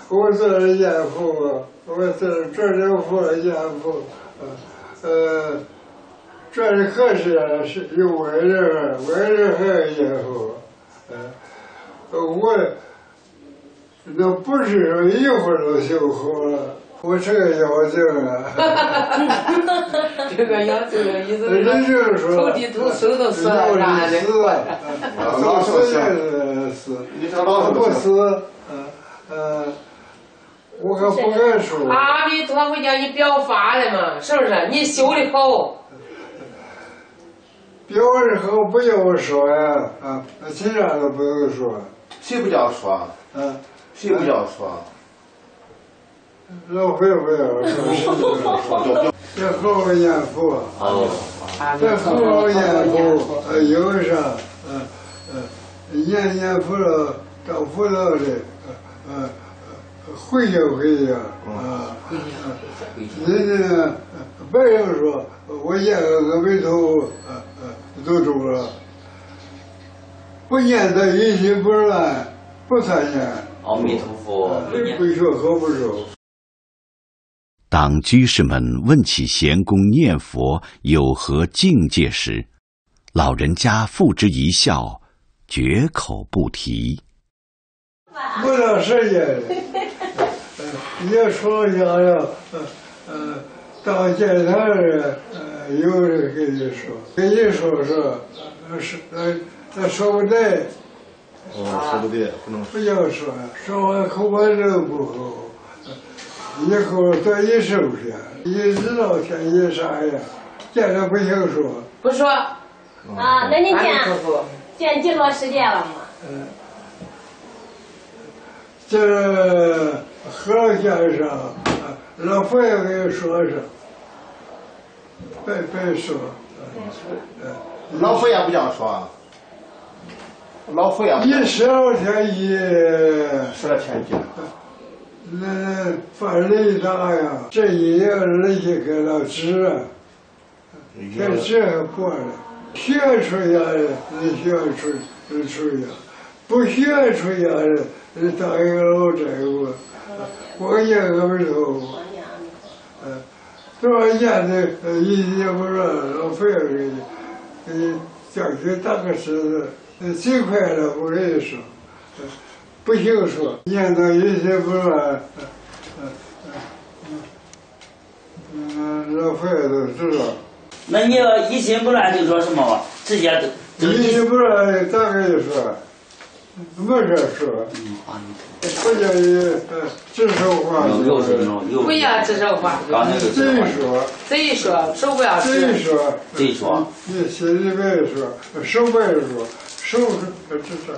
我是严父，我是这里父严父，这里可是有为人还有严父，我那不是说一会儿就修好了。我这个妖精啊， 这个妖精的意思是说投地图手都死了，让俺这管着。 老死也死，不死，我可不敢说。 阿弥陀佛叫你表法了嘛，是不是？你修的好。 表的好不要说呀，其他都不用说。 谁不叫说？谁不叫说？ 老会不要说，这好好严父，这好好严父，有啥，严父了，到父了的，回去人家别人说我念个阿弥陀佛，都中了，不念的一心不乱，不参念。 阿弥陀佛， 不学和不熟。 当居士们问起贤公念佛有何境界时，老人家付之一笑，绝口不提。 不到时间，也说想要，到见他人，有人跟你说，他说不对。 说不对，不能不要说，说完口完人不好。以后多一收拾，一知道天一啥呀，见着不行说。 不说。 那你见几多时间了吗？ 这和先生，老佛爷给你说说，别说。 老佛爷不叫说。老佛爷。 你12天 12天见。 那犯雷大呀，这一年人家给了纸，这纸还过了，学出来的你学出呀，不学出来的你当一个老债务，我念阿弥陀佛，多少年的一年不让老费给你叫去打个石子，最快了我跟你说。不行说，念到一心不乱，老佛爷都知道。 那你要一心不乱就说什么？直接就一心不乱咋跟你说？没事说。不叫你指手画脚。 不要指手画脚。贼说，手不要指。 贼说。 你心里边说，手不要说，手指着。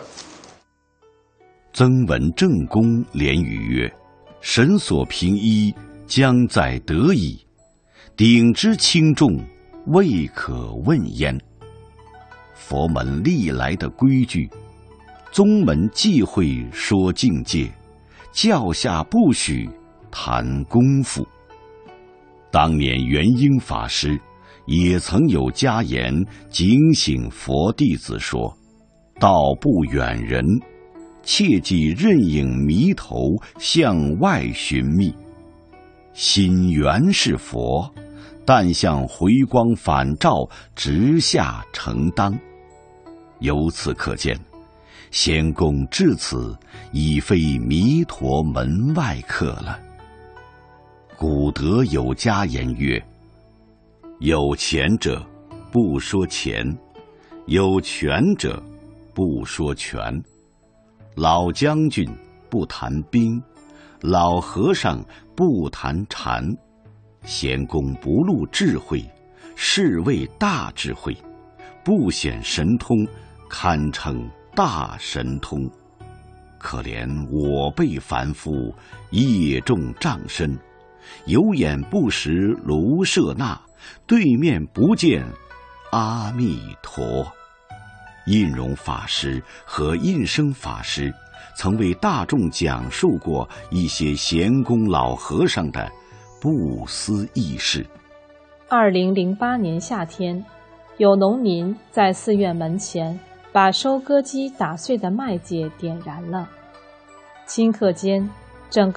曾闻正公连语曰：“神所凭依，将在得矣。鼎之轻重，未可问焉。”佛门历来的规矩，宗门忌讳说境界，教下不许谈功夫。当年元婴法师也曾有家言警醒佛弟子说：“道不远人，切忌任影迷头向外寻觅。心原是佛，但向回光返照直下承当。”由此可见，仙公至此已非弥陀门外客了。古德有家言曰：“有钱者不说钱，有权者不说权。老将军不谈兵，老和尚不谈禅。贤公不露智慧，是谓大智慧；不显神通，堪称大神通。可怜我辈凡夫，业重障深，有眼不识卢舍那，对面不见阿弥陀。”印容法师和印生法师曾为大众讲述过一些贤公老和尚的不思议事。 2008年夏天，有农民在寺院门前把收割机打碎的麦秸点燃了，顷刻间整个